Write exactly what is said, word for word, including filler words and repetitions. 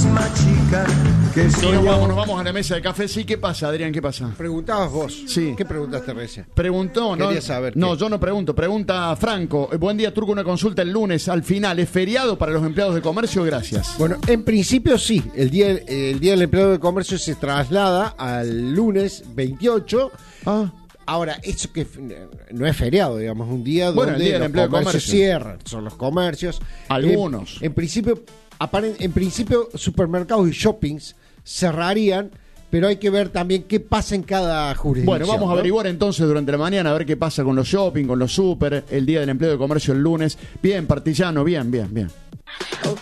misma chica que Sí, soy nos yo. vamos, nos vamos a la mesa de café. Sí, ¿qué pasa, Adrián? ¿Qué pasa? Preguntabas vos. Sí. ¿Qué preguntaste recién? Preguntó, ¿no? Quería saber No, qué. yo no pregunto. Pregunta Franco. Eh, Buen día, Turco. Una consulta el lunes. Al final, ¿es feriado para los empleados de comercio? Gracias. Bueno, en principio sí. El día, el día del empleado de comercio se traslada al lunes veintiocho. Ah. Ahora, eso que f- no es feriado, digamos, un día Bueno, el donde día del los empleo de comercios comercio. cierran, son los comercios. Algunos. En, en principio, aparen- en principio, supermercados y shoppings cerrarían, pero hay que ver también qué pasa en cada jurisdicción. Bueno, vamos a ¿no? averiguar entonces durante la mañana a ver qué pasa con los shopping, con los super, el día del empleo de comercio el lunes. Bien, Partillano, bien, bien, bien.